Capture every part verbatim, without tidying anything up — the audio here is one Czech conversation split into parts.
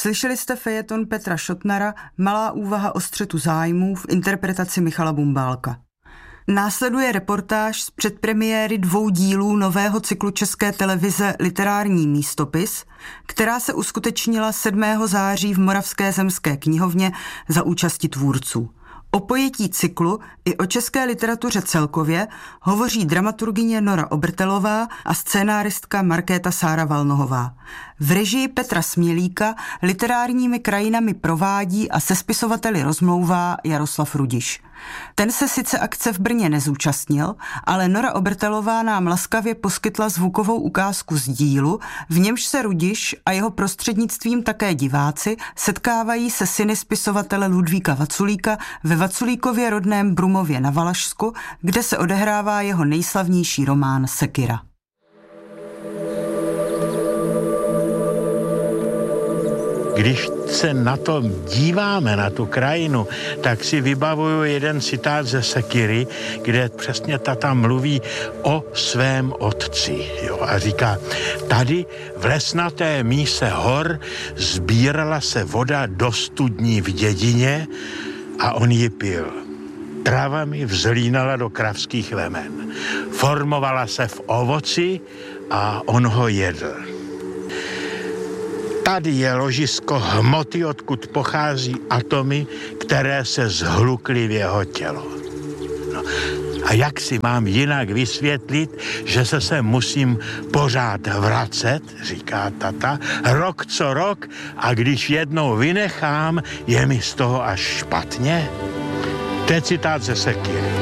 Slyšeli jste fejeton Petra Šotnara Malá úvaha o střetu zájmů v interpretaci Michala Bumbálka. Následuje reportáž z předpremiéry dvou dílů nového cyklu České televize Literární místopis, která se uskutečnila sedmého září v Moravské zemské knihovně za účasti tvůrců. O pojetí cyklu i o české literatuře celkově hovoří dramaturgyně Nora Obertelová a scénáristka Markéta Sára Valnohová. V režii Petra Smělíka literárními krajinami provádí a se spisovateli rozmlouvá Jaroslav Rudiš. Ten se sice akce v Brně nezúčastnil, ale Nora Obertelová nám laskavě poskytla zvukovou ukázku z dílu, v němž se Rudiš a jeho prostřednictvím také diváci setkávají se syny spisovatele Ludvíka Vaculíka ve Vaculíkově rodném Brumově na Valašsku, kde se odehrává jeho nejslavnější román Sekyra. Když se na to díváme, na tu krajinu, tak si vybavuju jeden citát ze Sekyry, kde přesně tata mluví o svém otci. Jo, a říká, tady v lesnaté míse hor sbírala se voda do studní v dědině a on ji pil. Travami vzlínala do kravských lemen. Formovala se v ovoci a on ho jedl. Tady je ložisko hmoty, odkud pochází atomy, které se zhlukly v jeho tělo. No. A jak si mám jinak vysvětlit, že se sem musím pořád vracet, říká tata, rok co rok, a když jednou vynechám, je mi z toho až špatně? To je citát ze Sekyry.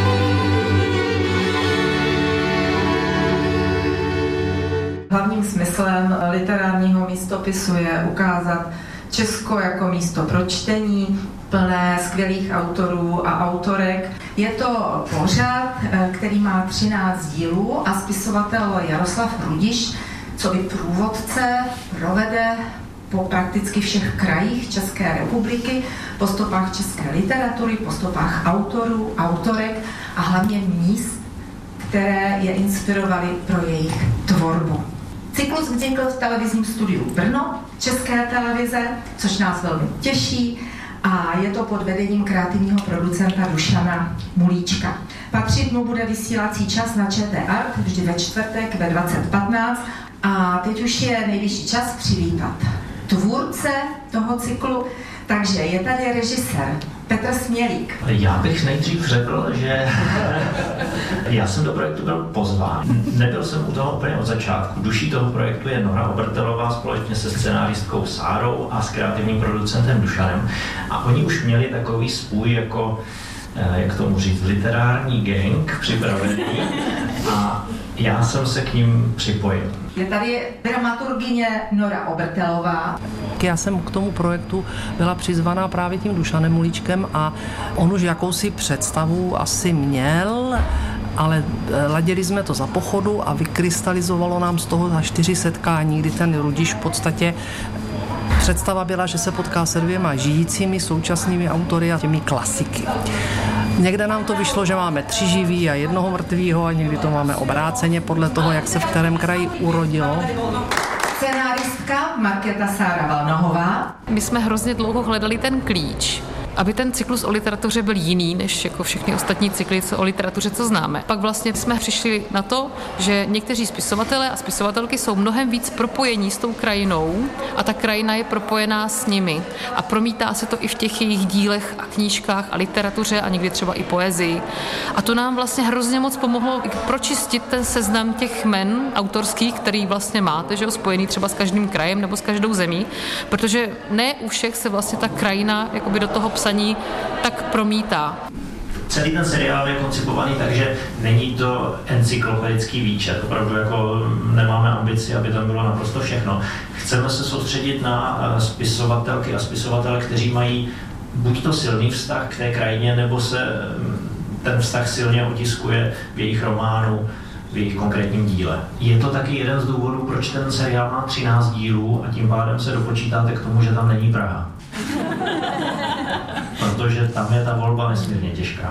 Hlavním smyslem literárního místopisu je ukázat Česko jako místo pro čtení, plné skvělých autorů a autorek. Je to pořad, který má třináct dílů a spisovatel Jaroslav Rudiš, co by průvodce, provede po prakticky všech krajích České republiky, po stopách české literatury, po stopách autorů, autorek a hlavně míst, které je inspirovaly pro jejich tvorbu. Cyklus vznikl v televizním studiu Brno, České televize, což nás velmi těší, a je to pod vedením kreativního producenta Dušana Mulíčka. Patřit mu bude vysílací čas na Č T Art vždy ve čtvrtek ve dvacet patnáct a teď už je nejvyšší čas přivítat tvůrce toho cyklu, takže je tady režisér Petr Smělík. Já bych nejdřív řekl, že já jsem do projektu byl pozván. Nebyl jsem u toho úplně od začátku. Duší toho projektu je Nora Obertelová společně se scenáristkou Sárou a s kreativním producentem Dušanem. A oni už měli takový spůj jako, jak tomu říct, literární gang připravený a já jsem se k ním připojil. Je tady dramaturgyně Nora Obertelová. Já jsem k tomu projektu byla přizvaná právě tím Dušanem Mulíčkem a on už jakousi představu asi měl, ale ladili jsme to za pochodu a vykrystalizovalo nám z toho za čtyři setkání, kdy ten Rudiš v podstatě představa byla, že se potká se dvěma žijícími současnými autory a těmi klasiky. Někde nám to vyšlo, že máme tři živý a jednoho mrtvýho a někdy to máme obráceně podle toho, jak se v kterém kraji urodilo. Scenáristka Markéta Sára Valnohová. My jsme hrozně dlouho hledali ten klíč, aby ten cyklus o literatuře byl jiný než jako všechny ostatní cykly co o literatuře, co známe. Pak vlastně jsme přišli na to, že někteří spisovatelé a spisovatelky jsou mnohem víc propojení s tou krajinou a ta krajina je propojená s nimi a promítá se to i v těch jejich dílech a knížkách a literatuře a někdy třeba i poezii. A to nám vlastně hrozně moc pomohlo pročistit ten seznam těch jmen autorských, který vlastně máte, že jo, spojený třeba s každým krajem nebo s každou zemí, protože ne u všech se vlastně ta krajina jakoby do toho psaní tak promítá. Celý ten seriál je koncipovaný tak, že není to encyklopedický výčet. Opravdu jako nemáme ambici, aby tam bylo naprosto všechno. Chceme se soustředit na spisovatelky a spisovatele, kteří mají buď to silný vztah k té krajině, nebo se ten vztah silně otiskuje v jejich románu, v jejich konkrétním díle. Je to taky jeden z důvodů, proč ten seriál má třináct dílů a tím pádem se dopočítáte k tomu, že tam není Praha. Protože tam je ta volba nesmírně těžká.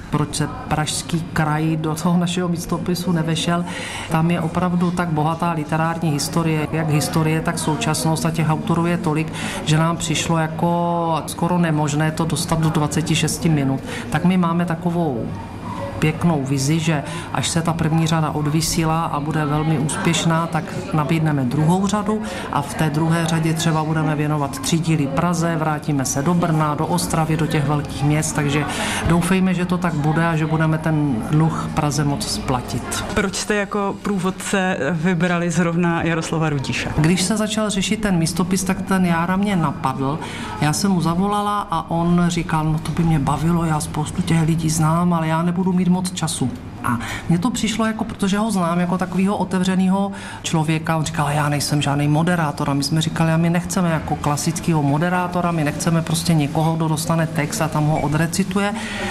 proč se Pražský kraj do toho našeho místopisu nevešel. Tam je opravdu tak bohatá literární historie, jak historie, tak současnost a těch autorů je tolik, že nám přišlo jako skoro nemožné to dostat do dvacet šest minut. Tak my máme takovou pěknou vizi, že až se ta první řada odvysílá a bude velmi úspěšná, tak nabídneme druhou řadu a v té druhé řadě třeba budeme věnovat tři díly Praze, vrátíme se do Brna, do Ostravy, do těch velkých měst, takže doufejme, že to tak bude a že budeme ten dluh Praze moc splatit. Proč jste jako průvodce vybrali zrovna Jaroslava Rudiša? Když se začal řešit ten místopis, tak ten Jára mě napadl. Já jsem mu zavolala a on říkal, no to by mě bavilo, já spoustu těch lidí znám, ale já nebudu mít moc času. A mně to přišlo, jako, protože ho znám jako takového otevřeného člověka. On říkal, já nejsem žádný moderátor. A my jsme říkali, a my nechceme jako klasického moderátora, my nechceme prostě někoho, kdo dostane text a tam ho odrecituje.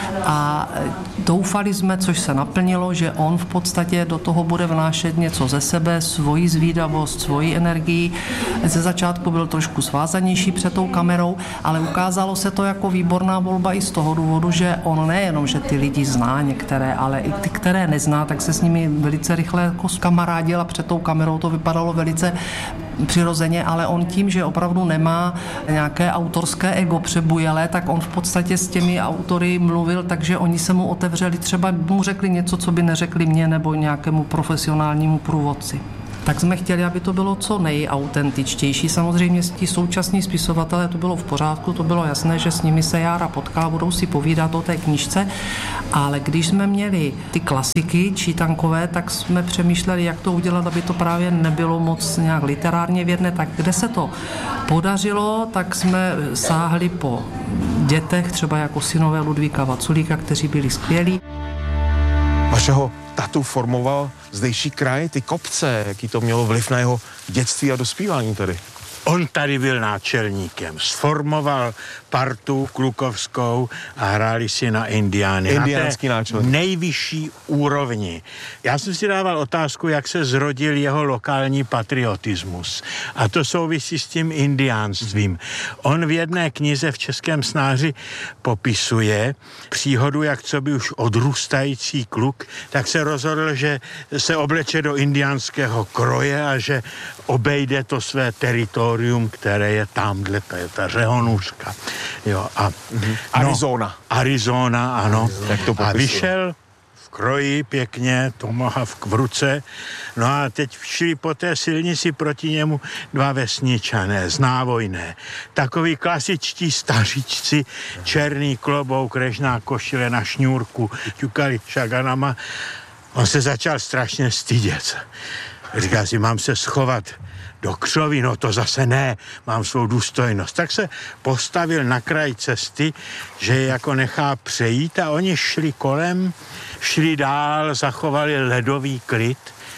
A doufali jsme, což se naplnilo, že on v podstatě do toho bude vnášet něco ze sebe, svoji zvídavost, svoji energii. Ze začátku byl trošku svázanější před tou kamerou, ale ukázalo se to jako výborná volba i z toho důvodu, že on nejenom, že ty lidi zná některé, ale i ty, které nezná, tak se s nimi velice rychle jako zkamarádil a před tou kamerou to vypadalo velice přirozeně, ale on tím, že opravdu nemá nějaké autorské ego přebujelé, tak on v podstatě s těmi autory mluvil, takže oni se mu otevřeli, třeba mu řekli něco, co by neřekli mně nebo nějakému profesionálnímu průvodci. Tak jsme chtěli, aby to bylo co nejautentičtější. Samozřejmě ti současní spisovatelé, to bylo v pořádku, to bylo jasné, že s nimi se Jára potká, budou si povídat o té knížce, ale když jsme měli ty klasiky čítankové, tak jsme přemýšleli, jak to udělat, aby to právě nebylo moc nějak literárně věrné. Tak kde se to podařilo, tak jsme sáhli po dětech, třeba jako synové Ludvíka Vaculíka, kteří byli skvělí. Vašeho tatu formoval zdejší kraj, ty kopce, jaký to mělo vliv na jeho dětství a dospívání tady? On tady byl náčelníkem, sformoval partu klukovskou a hráli si na indiány. Indiánský náčelník. Nejvyšší úrovni. Já jsem si dával otázku, jak se zrodil jeho lokální patriotismus. A to souvisí s tím indiánstvím. On v jedné knize v Českém snáři popisuje příhodu, jak co by už odrůstající kluk, tak se rozhodl, že se obleče do indiánského kroje a že obejde to své teritorium, které je tamhle, to je ta řehonůžka. Jo, a, mm-hmm. no, Arizona. Arizona, ano. To a vyšel v kroji pěkně, tomahawk v ruce. No a teď šli po té silnici proti němu dva vesničané, znávojné. Takoví klasičtí stařičci, černý klobouk, režná košile na šňůrku, ťukali šaganama. On se začal strašně stydět. Říká si, mám se schovat do křoví, no to zase ne, mám svou důstojnost. Tak se postavil na kraj cesty, že je jako nechá přejít a oni šli kolem, šli dál, zachovali ledový klid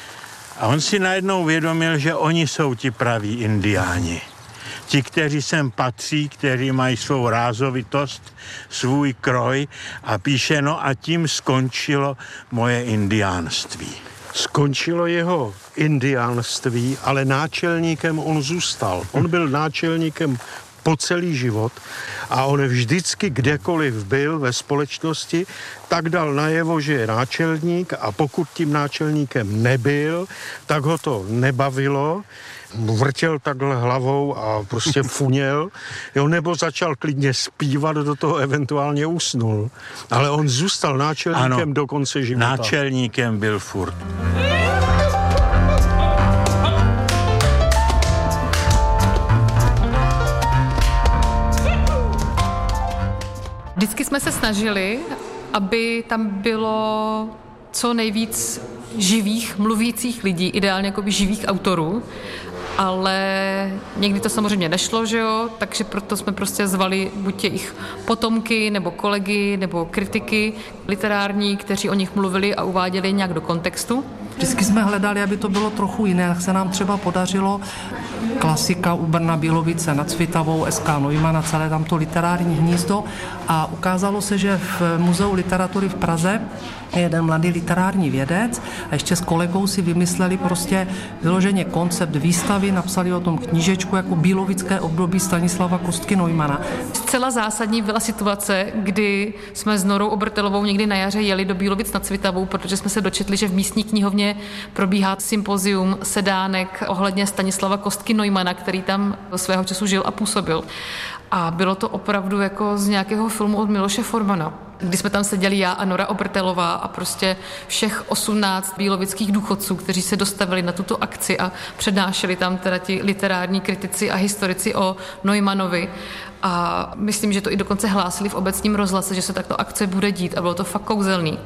a on si najednou uvědomil, že oni jsou ti praví indiáni. Ti, kteří sem patří, kteří mají svou rázovitost, svůj kroj a píše, no a tím skončilo moje indiánství. Skončilo jeho indiánství, ale náčelníkem on zůstal. On byl náčelníkem po celý život a on vždycky kdekoliv byl ve společnosti, tak dal najevo, že je náčelník a pokud tím náčelníkem nebyl, tak ho to nebavilo, vrtěl takhle hlavou a prostě funěl, jo, nebo začal klidně zpívat, do toho eventuálně usnul. Ale on zůstal náčelníkem ano, do konce života. Náčelníkem byl furt. Vždycky jsme se snažili, aby tam bylo co nejvíc živých, mluvících lidí, ideálně jako by živých autorů, ale někdy to samozřejmě nešlo, že jo, takže proto jsme prostě zvali buď jejich potomky, nebo kolegy, nebo kritiky literární, kteří o nich mluvili a uváděli nějak do kontextu. Vždycky jsme hledali, aby to bylo trochu jiné, tak se nám třeba podařilo klasika u Brna Bílovice nad Svitavou, S K Neumann, celé tamto literární hnízdo a ukázalo se, že v Muzeu literatury v Praze je jeden mladý literární vědec a ještě s kolegou si vymysleli prostě vyloženě koncept výstavy, napsali o tom knížečku jako Bílovické období Stanislava Kostky Neumanna. Zcela zásadní byla situace, kdy jsme s Norou Obertelovou někdy na jaře jeli do Bílovic nad Svitavou, protože jsme se dočetli, že v místní knihovně probíhá sympozium, sedánek ohledně Stanislava Kostky Neumanna, který tam svého času žil a působil. A bylo to opravdu jako z nějakého filmu od Miloše Formana. Když jsme tam seděli já a Nora Obertelová a prostě všech osmnáct bílovických důchodců, kteří se dostavili na tuto akci a přednášeli tam teda ti literární kritici a historici o Neumannovi. A myslím, že to i dokonce hlásili v obecním rozhlase, že se takto akce bude dít a bylo to fakt kouzelný.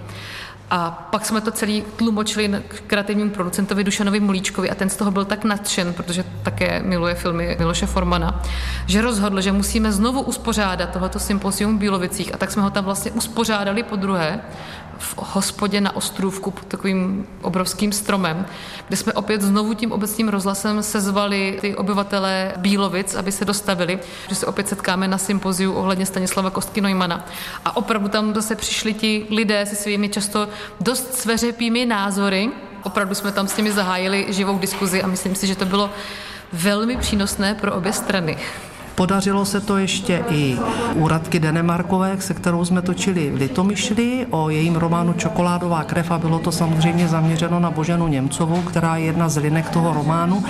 A pak jsme to celý tlumočili k kreativnímu producentovi Dušanovi Mulíčkovi a ten z toho byl tak nadšen, protože také miluje filmy Miloše Formana, že rozhodl, že musíme znovu uspořádat tohoto sympozium v Bílovicích a tak jsme ho tam vlastně uspořádali podruhé v hospodě na Ostrůvku pod takovým obrovským stromem, kde jsme opět znovu tím obecním rozhlasem sezvali ty obyvatelé Bílovic, aby se dostavili, že se opět setkáme na sympoziu ohledně Stanislava Kostky Neumanna. A opravdu tam zase přišli ti lidé se svými často dost sveřepými názory. Opravdu jsme tam s nimi zahájili živou diskuzi a myslím si, že to bylo velmi přínosné pro obě strany. Podařilo se to ještě i u Radky Denemarkové, se kterou jsme točili v Litomyšli, o jejím románu Čokoládová krev a bylo to samozřejmě zaměřeno na Boženu Němcovou, která je jedna z linek toho románu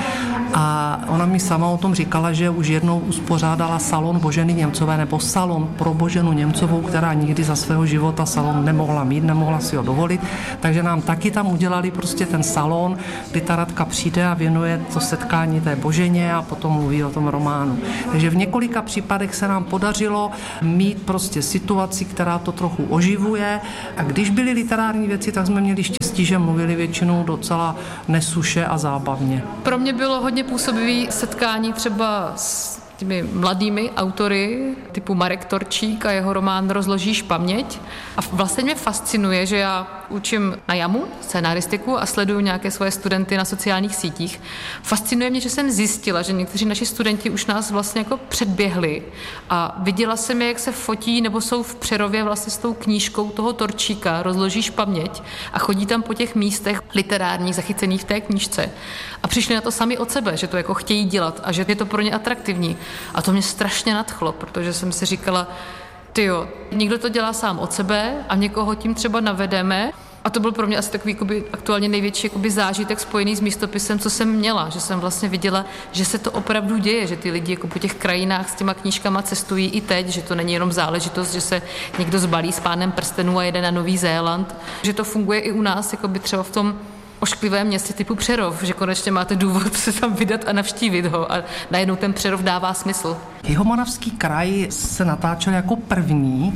a ona mi sama o tom říkala, že už jednou uspořádala salon Boženy Němcové nebo salon pro Boženu Němcovou, která nikdy za svého života salon nemohla mít, nemohla si ho dovolit, takže nám taky tam udělali prostě ten salon, kdy ta Radka přijde a věnuje to setkání té Boženě a potom mluví o tom románu. Takže v několika případech se nám podařilo mít prostě situaci, která to trochu oživuje a když byly literární věci, tak jsme měli štěstí, že mluvili většinou docela nesuše a zábavně. Pro mě bylo hodně působivý setkání třeba s těmi mladými autory typu Marek Torčík a jeho román Rozložíš paměť. A vlastně mě fascinuje, že já učím na JAMu scénaristiku a sleduju nějaké svoje studenty na sociálních sítích. Fascinuje mě, že jsem zjistila, že někteří naši studenti už nás vlastně jako předběhli a viděla jsem je, jak se fotí nebo jsou v Přerově vlastně s tou knížkou toho Torčíka Rozložíš paměť a chodí tam po těch místech literárních zachycených v té knížce. A přišli na to sami od sebe, že to jako chtějí dělat a že je to pro ně atraktivní. A to mě strašně nadchlo, protože jsem si říkala, tyjo, někdo to dělá sám od sebe a někoho tím třeba navedeme. A to byl pro mě asi takový jakoby, aktuálně největší jakoby, zážitek spojený s místopisem, co jsem měla, že jsem vlastně viděla, že se to opravdu děje, že ty lidi jako po těch krajinách s těma knížkama cestují i teď, že to není jenom záležitost, že se někdo zbalí s Pánem prstenů a jede na Nový Zéland, že to funguje i u nás, jakoby třeba v tom ošklivém městě typu Přerov, že konečně máte důvod se tam vydat a navštívit ho a najednou ten Přerov dává smysl. Jihomoravský kraj se natáčel jako první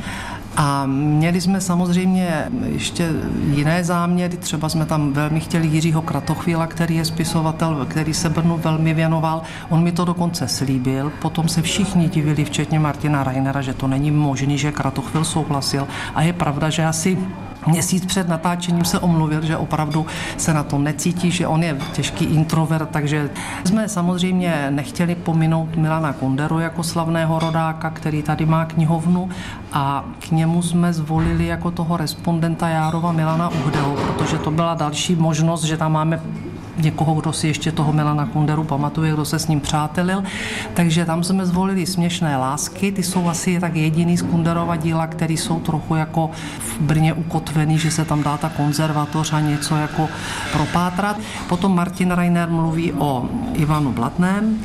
a měli jsme samozřejmě ještě jiné záměry, třeba jsme tam velmi chtěli Jiřího Kratochvíla, který je spisovatel, který se Brnu velmi věnoval. On mi to dokonce slíbil, potom se všichni divili, včetně Martina Reinera, že to není možný, že Kratochvíl souhlasil a je pravda, že asi měsíc před natáčením se omluvil, že opravdu se na to necítí, že on je těžký introvert, takže jsme samozřejmě nechtěli pominout Milana Kunderu jako slavného rodáka, který tady má knihovnu a k němu jsme zvolili jako toho respondenta Járova Milana Uhdeho, protože to byla další možnost, že tam máme někoho, kdo si ještě toho Milana Kunderu pamatuje, kdo se s ním přátelil. Takže tam jsme zvolili Směšné lásky, ty jsou asi tak jediný z Kunderova díla, který jsou trochu jako v Brně ukotvený, že se tam dá ta konzervatoř a něco jako propátrat. Potom Martin Reiner mluví o Ivanu Blatném,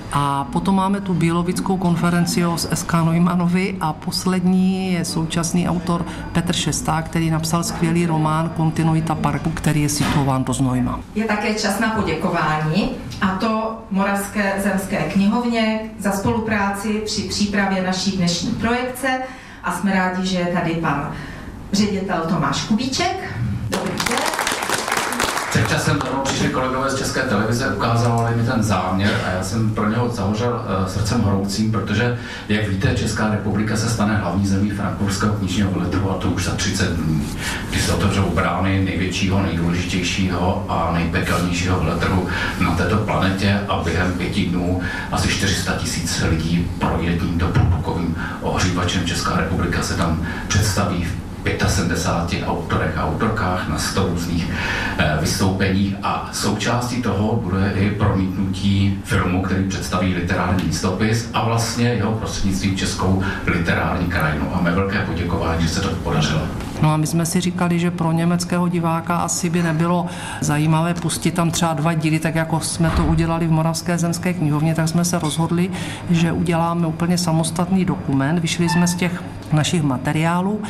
a potom máme tu bílovickou konferenci o S K Neumannovi a poslední je současný autor Petr Šesták, který napsal skvělý román Kontinuita parku, který je situován do Znojma. Je také čas na poděkování, a to Moravské zemské knihovně za spolupráci při přípravě naší dnešní projekce a jsme rádi, že je tady pan ředitel Tomáš Kubíček. Dobrý den. Časem tomu přišli kolegové z České televize, ukázali mi ten záměr a já jsem pro něho zahořel srdcem horoucím, protože, jak víte, Česká republika se stane hlavní zemí Frankfurtského knižního veletrhu, a to už za třicet dní, kdy se otevřou brány největšího, nejdůležitějšího a nejpekelnějšího veletrhu na této planetě a během pěti dnů asi čtyři sta tisíc lidí projde tímto průtokovým ohřívačem. Česká republika se tam představí v sedmdesáti pěti autorech a autorkách na sto různých e, vystoupeních a součástí toho bude i promítnutí filmu, který představí literární místopis a vlastně jeho prostřednictvím českou literární krajinu. A mé velké poděkování, že se to podařilo. No a my jsme si říkali, že pro německého diváka asi by nebylo zajímavé pustit tam třeba dva díly, tak jako jsme to udělali v Moravské zemské knihovně, tak jsme se rozhodli, že uděláme úplně samostatný dokument. Vyšli jsme z těch našich materiálů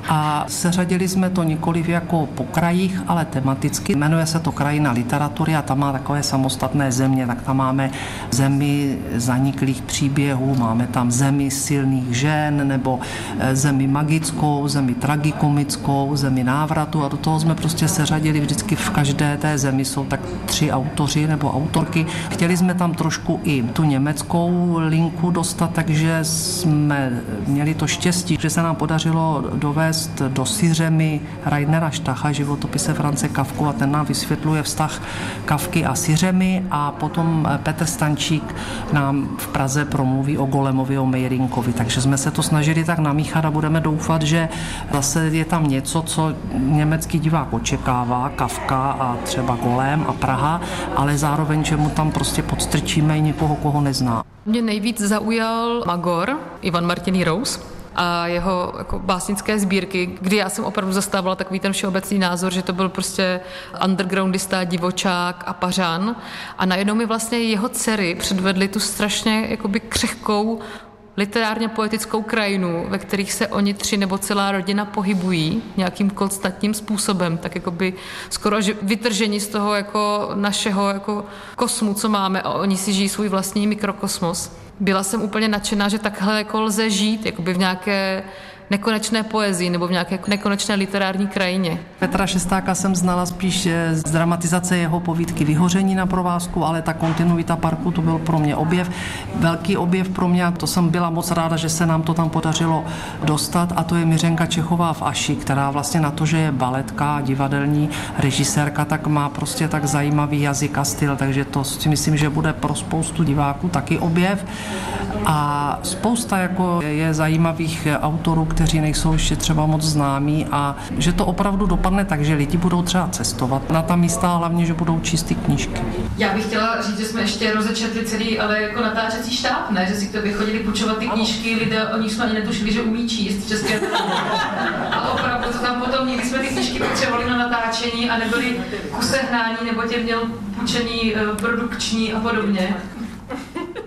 a seřadili jsme to nikoliv jako po krajích, ale tematicky. Jmenuje se to Krajina literatury a tam má takové samostatné země, tak tam máme zemi zaniklých příběhů, máme tam zemi silných žen, nebo zemi magickou, zemi tragikomickou, zemi návratu a do toho jsme prostě seřadili vždycky v každé té zemi jsou tak tři autoři nebo autorky. Chtěli jsme tam trošku i tu německou linku dostat, takže jsme měli to štěstí, že se nám podařilo dovést do Syřemy Rainera Štacha, životopise France Kafku, a ten nám vysvětluje vztah Kafky a Syřemy, a potom Petr Stančík nám v Praze promluví o Golemovi, o Mejrinkovi, takže jsme se to snažili tak namíchat a budeme doufat, že zase je tam něco, co německý divák očekává, Kafka a třeba Golem a Praha, ale zároveň, že mu tam prostě podstrčíme i někoho, koho nezná. Mě nejvíc zaujal Magor, Ivan Martin Rous, a jeho jako básnické sbírky, kdy já jsem opravdu zastávala takový ten všeobecný názor, že to byl prostě undergroundista, divočák a pařan. A najednou mi vlastně jeho dcery předvedly tu strašně jakoby křehkou literárně poetickou krajinu, ve kterých se oni tři nebo celá rodina pohybují nějakým konstantním způsobem, tak jakoby skoro až vytržení z toho jako našeho jako kosmu, co máme, a oni si žijí svůj vlastní mikrokosmos. Byla jsem úplně nadšená, že takhle jako lze žít, jakoby v nějaké nekonečné poezii nebo v nějaké nekonečné literární krajině. Petra Šestáka jsem znala spíš z dramatizace jeho povídky Vyhoření na provázku, ale ta kontinuita parku, to byl pro mě objev. Velký objev pro mě, to jsem byla moc ráda, že se nám to tam podařilo dostat, a to je Miřenka Čechová v Aši, která vlastně na to, že je baletka, divadelní režisérka, tak má prostě tak zajímavý jazyk a styl, takže to si myslím, že bude pro spoustu diváků taky objev. A spousta jako je zajímavých autorů, kteří nejsou ještě třeba moc známí, a že to opravdu dopadne tak, že lidi budou třeba cestovat na ta místa, a hlavně, že budou číst ty knížky. Já bych chtěla říct, že jsme ještě rozečetli celý, ale jako natáčecí štáb, ne? Že si k tobě chodili půjčovat ty knížky, lidé, o nich jsme ani netušili, že umí číst české. A opravdu to tam potom někdy jsme ty knížky potřebovali na natáčení a nebyly ku sehnání, nebo tě měl půjčený produkční a podobně.